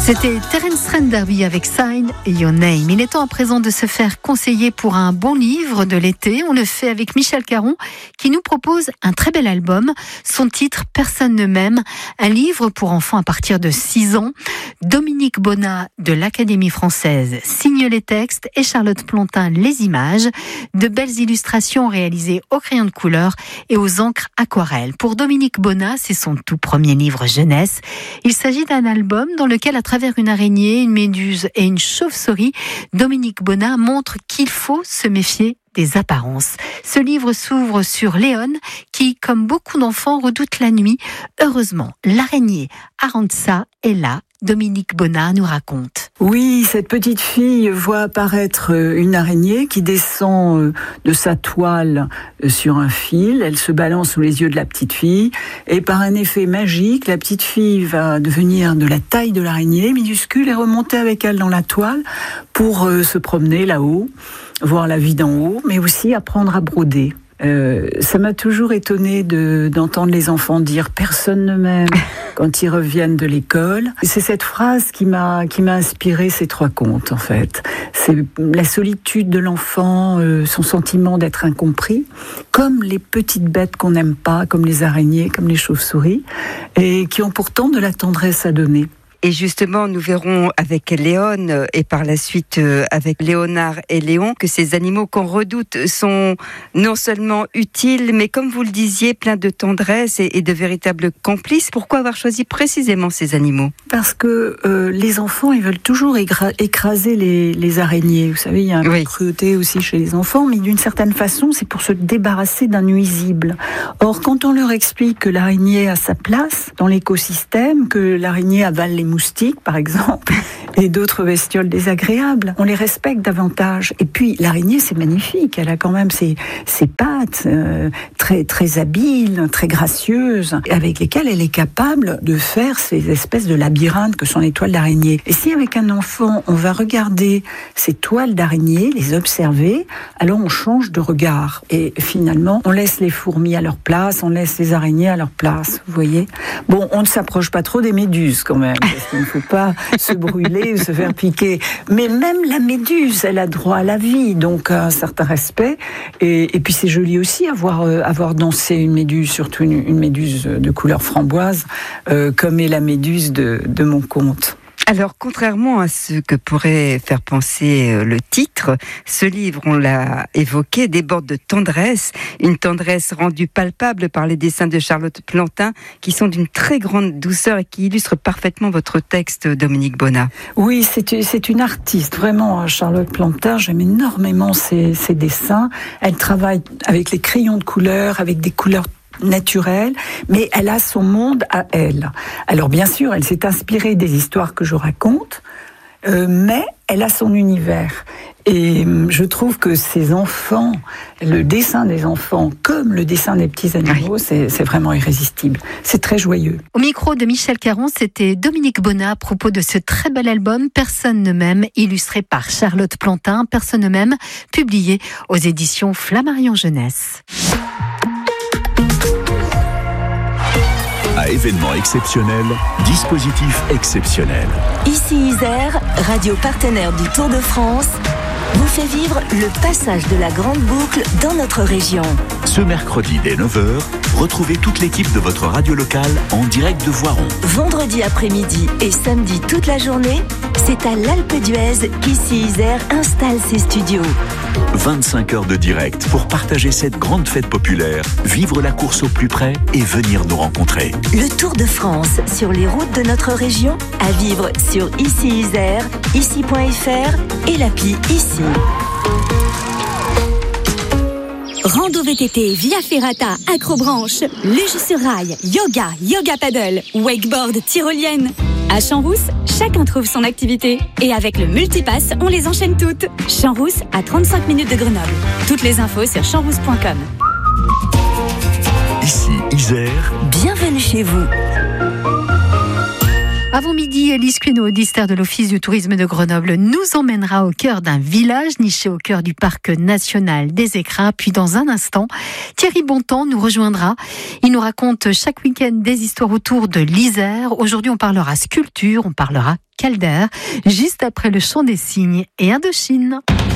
C'était Terence Renderby avec Sign Your Name. Il est temps à présent de se faire conseiller pour un bon livre de l'été. On le fait avec Michel Caron qui nous propose un très bel album. Son titre, Personne ne m'aime, un livre pour enfants à partir de 6 ans. Dominique Bonnat de l'Académie française signe les textes et Charlotte Plantin les images. De belles illustrations réalisées au crayon de couleur et aux encres aquarelles. Pour Dominique Bonnat, c'est son tout premier livre jeunesse. Il s'agit d'un album dans lequel, à travers une araignée, une méduse et une chauve-souris, Dominique Bonnat montre qu'il faut se méfier des apparences. Ce livre s'ouvre sur Léon, qui, comme beaucoup d'enfants, redoute la nuit. Heureusement, l'araignée Arantxa est là. Dominique Bonnat nous raconte. Oui, cette petite fille voit apparaître une araignée qui descend de sa toile sur un fil. Elle se balance sous les yeux de la petite fille et par un effet magique, la petite fille va devenir de la taille de l'araignée, minuscule, et remonter avec elle dans la toile pour se promener là-haut, voir la vie d'en haut, mais aussi apprendre à broder. Ça m'a toujours étonnée d'entendre les enfants dire « personne ne m'aime » quand ils reviennent de l'école. C'est cette phrase qui m'a inspiré ces 3 contes, en fait. C'est la solitude de l'enfant, son sentiment d'être incompris, comme les petites bêtes qu'on n'aime pas, comme les araignées, comme les chauves-souris, et qui ont pourtant de la tendresse à donner. Et justement, nous verrons avec Léon et par la suite avec Léonard et Léon que ces animaux qu'on redoute sont non seulement utiles, mais comme vous le disiez, pleins de tendresse et de véritables complices. Pourquoi avoir choisi précisément ces animaux ? Parce que les enfants, ils veulent toujours écraser les araignées. Vous savez, il y a un peu de cruauté aussi chez les enfants, mais d'une certaine façon, c'est pour se débarrasser d'un nuisible. Or, quand on leur explique que l'araignée a sa place dans l'écosystème, que l'araignée avale les moustiques, par exemple, et d'autres bestioles désagréables, on les respecte davantage. Et puis, l'araignée, c'est magnifique. Elle a quand même ses pattes très, très habiles, très gracieuses, avec lesquelles elle est capable de faire ces espèces de labyrinthes que sont les toiles d'araignée. Et si, avec un enfant, on va regarder ces toiles d'araignée, les observer, alors on change de regard. Et finalement, on laisse les fourmis à leur place, on laisse les araignées à leur place, vous voyez. Bon, on ne s'approche pas trop des méduses, quand même. Il ne faut pas se brûler ou se faire piquer. Mais même la méduse, elle a droit à la vie, donc à un certain respect. Et puis c'est joli aussi avoir dansé une méduse, surtout une méduse de couleur framboise, comme est la méduse de mon conte. Alors, contrairement à ce que pourrait faire penser le titre, ce livre, on l'a évoqué, déborde de tendresse, une tendresse rendue palpable par les dessins de Charlotte Plantin, qui sont d'une très grande douceur et qui illustrent parfaitement votre texte, Dominique Bonnat. Oui, c'est une artiste, vraiment, Charlotte Plantin. J'aime énormément ses dessins. Elle travaille avec les crayons de couleur, avec des couleurs naturelle, mais elle a son monde à elle. Alors bien sûr, elle s'est inspirée des histoires que je raconte, mais elle a son univers. Et je trouve que ces enfants, le dessin des enfants, comme le dessin des petits animaux, c'est vraiment irrésistible. C'est très joyeux. Au micro de Michel Caron, c'était Dominique Bonnat à propos de ce très bel album « Personne ne m'aime », illustré par Charlotte Plantin, « Personne ne m'aime », publié aux éditions Flammarion Jeunesse. À événement exceptionnel, dispositif exceptionnel. Ici Isère, radio partenaire du Tour de France, vous fait vivre le passage de la Grande Boucle dans notre région. Ce mercredi dès 9h, retrouvez toute l'équipe de votre radio locale en direct de Voiron. Vendredi après-midi et samedi toute la journée, c'est à l'Alpe d'Huez qu'Ici Isère installe ses studios. 25 heures de direct pour partager cette grande fête populaire, vivre la course au plus près et venir nous rencontrer. Le Tour de France sur les routes de notre région, à vivre sur Ici Isère, ici.fr et l'appli Ici. Rando VTT, Via Ferrata, Acrobranche, luge sur rail, yoga paddle, wakeboard, tyrolienne. À Champs-Rousse, chacun trouve son activité. Et avec le multipass, on les enchaîne toutes. Champs-Rousse, à 35 minutes de Grenoble. Toutes les infos sur champsrousse.com. Ici, Isère. Bienvenue chez vous. Avant midi, Élise Cuineau, auditeur de l'Office du tourisme de Grenoble, nous emmènera au cœur d'un village niché au cœur du parc national des Écrins. Puis dans un instant, Thierry Bontemps nous rejoindra. Il nous raconte chaque week-end des histoires autour de l'Isère. Aujourd'hui, on parlera sculpture, on parlera caldaire, juste après le chant des cygnes et Indochine.